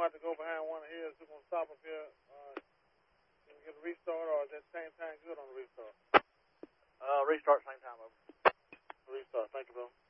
going to have to go behind one of his. We're going to stop up here. Can we get a restart, or is that same time good on the restart? Restart same time, over. Restart. Thank you, bro.